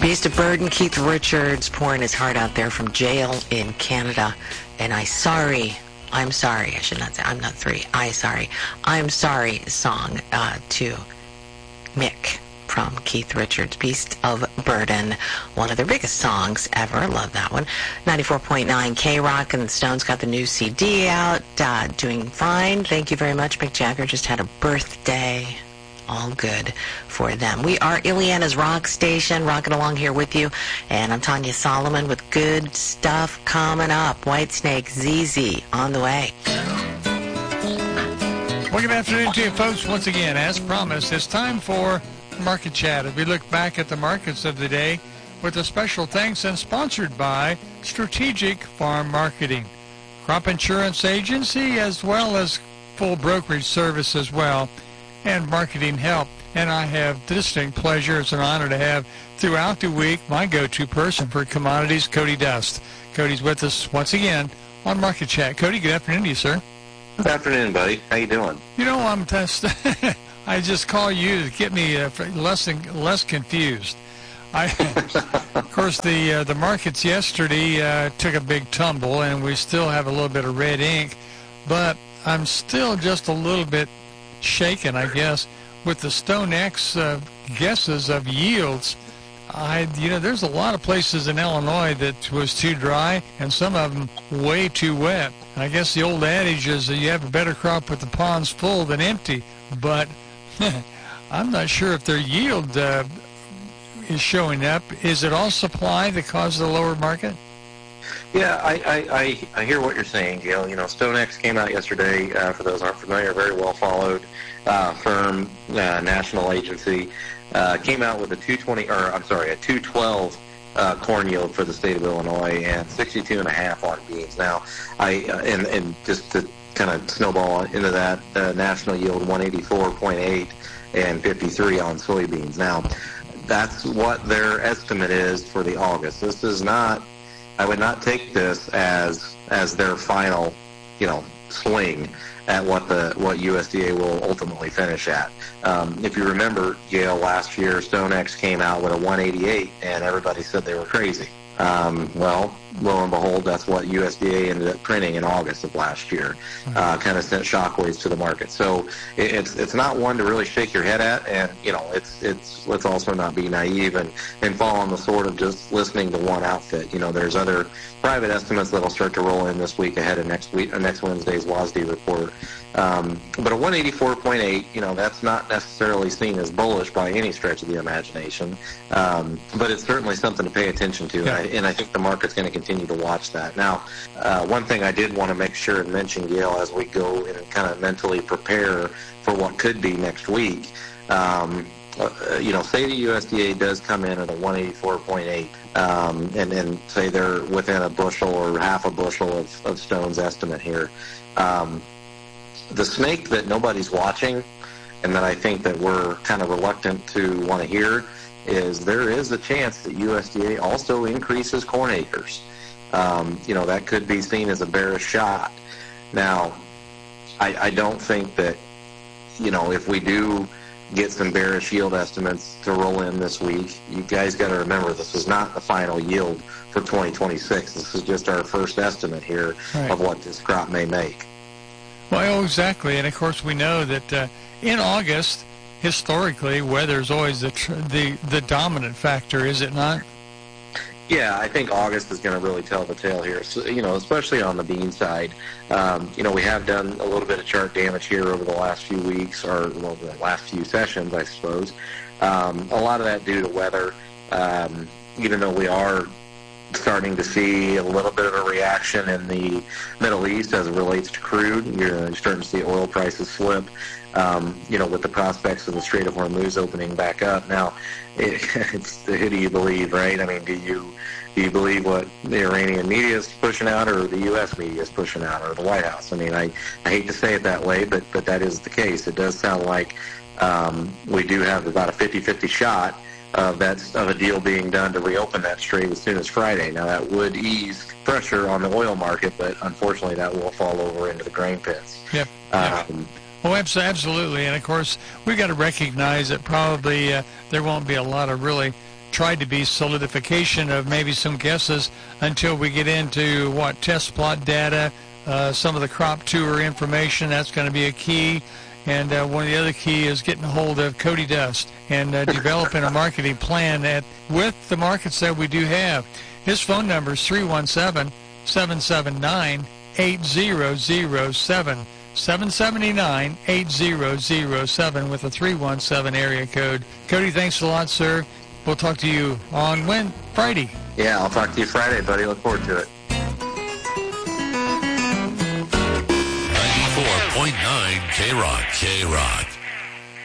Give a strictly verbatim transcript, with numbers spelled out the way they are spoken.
Beast of Burden, Keith Richards pouring his heart out there from jail in Canada. And I sorry, I'm sorry, I should not say, I'm not three, I sorry, I'm sorry song uh, to Mick from Keith Richards, Beast of Burden, one of their biggest songs ever. Love that one. ninety-four point nine K-Rock, and the Stones got the new C D out, uh, doing fine. Thank you very much. Mick Jagger just had a birthday. All good for them. We are Ileana's Rock Station, rocking along here with you, and I'm Tanya Solomon with good stuff coming up. Whitesnake, Z Z on the way. Well, good afternoon to you, folks. Once again, as promised, it's time for Market Chat as we look back at the markets of the day with a special thanks and sponsored by Strategic Farm Marketing, Crop Insurance Agency, as well as full brokerage service as well, and marketing help. And I have the distinct pleasure, it's an honor to have throughout the week my go-to person for commodities, Cody Dust. Cody's with us once again on Market Chat. Cody, good afternoon to you, sir. Good afternoon, buddy. How you doing? You know, I'm just, I just call you to get me uh, less less confused. I, of course, the uh, the markets yesterday uh, took a big tumble, and we still have a little bit of red ink, but I'm still just a little bit shaken, I guess, with the StoneX uh, guesses of yields. I, you know, there's a lot of places in Illinois that was too dry, and some of them way too wet. I guess the old adage is that you have a better crop with the ponds full than empty, but I'm not sure if their yield uh, is showing up. Is it all supply that caused the lower market? Yeah, I, I, I, I hear what you're saying, Gail. You know, StoneX came out yesterday, uh, for those who aren't familiar, very well followed uh, firm, uh, national agency, uh, came out with a two twenty, or I'm sorry, a two twelve uh, corn yield for the state of Illinois and sixty-two and a half on beans. Now, I uh, and, and just to kind of snowball into that, uh, national yield one eighty-four point eight and fifty-three on soybeans. Now, that's what their estimate is for the August. This is not, I would not take this as as their final, you know, swing at what the what U S D A will ultimately finish at. Um, if you remember, Gail, last year StoneX came out with a one eighty-eight, and everybody said they were crazy. Um, well, lo and behold, that's what U S D A ended up printing in August of last year. Uh, kind of sent shockwaves to the market. So it, it's it's not one to really shake your head at, and you know, it's it's let's also not be naive and, and fall on the sword of just listening to one outfit. You know, there's other private estimates that'll start to roll in this week ahead of next week, or next Wednesday's W A S D report. Um, but a one eighty-four point eight, you know, that's not necessarily seen as bullish by any stretch of the imagination, um, but it's certainly something to pay attention to, yeah. and, I, and I think the market's going to continue to watch that. Now, uh, one thing I did want to make sure and mention, Gail, as we go and kind of mentally prepare for what could be next week, um, uh, you know, say the U S D A does come in at a one eighty-four point eight, um, and, and say they're within a bushel or half a bushel of, of Stone's estimate here. Um, The snake that nobody's watching, and that I think that we're kind of reluctant to want to hear, is there is a chance that U S D A also increases corn acres. Um, you know, that could be seen as a bearish shot. Now, I, I don't think that, you know, if we do get some bearish yield estimates to roll in this week, you guys got to remember this is not the final yield for twenty twenty-six. This is just our first estimate here right. of what this crop may make. Well, exactly, and of course we know that uh, in August, historically, weather is always the, tr- the the dominant factor, is it not? Yeah, I think August is going to really tell the tale here. So, you know, especially on the bean side. Um, you know, we have done a little bit of chart damage here over the last few weeks, or well, the last few sessions, I suppose. Um, a lot of that due to weather. Um, even though we are starting to see a little bit of a reaction in the Middle East as it relates to crude. You're starting to see oil prices slip, um, you know, with the prospects of the Strait of Hormuz opening back up. Now, it, it's who do you believe, right? I mean, do you do you believe what the Iranian media is pushing out, or the U S media is pushing out, or the White House? I mean, I, I hate to say it that way, but, but that is the case. It does sound like um, we do have about a fifty-fifty shot of that of a deal being done to reopen that strait as soon as Friday. Now, that would ease pressure on the oil market, but unfortunately that will fall over into the grain pits. Yep. Um, yep. Oh, absolutely. And, of course, we've got to recognize that probably uh, there won't be a lot of really tried to be solidification of maybe some guesses until we get into what test plot data, uh, some of the crop tour information. That's going to be a key. And uh, one of the other key is getting a hold of Cody Dust and uh, developing a marketing plan that with the markets that we do have. His phone number is three one seven, seven seven nine, eight zero zero seven. seven seven nine, eight zero zero seven with a three one seven area code. Cody, thanks a lot, sir. We'll talk to you on when? Friday. Yeah, I'll talk to you Friday, buddy. Look forward to it. ninety-four point nine K-Rock. K-Rock.